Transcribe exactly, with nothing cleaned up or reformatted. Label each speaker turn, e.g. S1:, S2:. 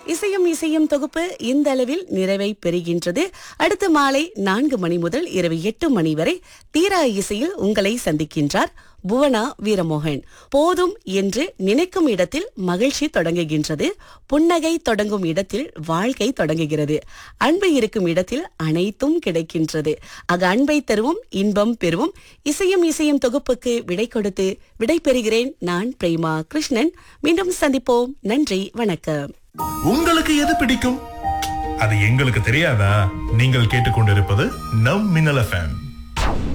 S1: இசையும் இசையும் தொகுப்பு இந்த அளவில் நிறைவை பெறுகின்றது. அடுத்த மாலை நான்கு மணி முதல் இரவு எட்டு மணி வரை தீரா இசையில் உங்களை சந்திக்கின்றார் புவனா வீரமோகன். போதும் என்று நினைக்கும் இடத்தில் மகிழ்ச்சி தொடங்குகின்றது, புன்னகை தொடங்கும் இடத்தில் வாழ்க்கை தொடங்குகிறது, அன்பு இருக்கும் இடத்தில் அனைத்தும் கிடைக்கின்றது. ஆக அன்பை தருவோம், இன்பம் பெறுவோம். இசையும் இசையும் தொகுப்புக்கு விடை கொடுத்து விடை பெறுகிறேன் நான் பிரேமா கிருஷ்ணன். மீண்டும் சந்திப்போம். நன்றி, வணக்கம்.
S2: உங்களுக்கு எது பிடிக்கும்? அது எங்களுக்கு தெரியாதா? நீங்கள் கேட்டுக்கொண்டிருப்பது நம் மின்னல் எஃப்எம்.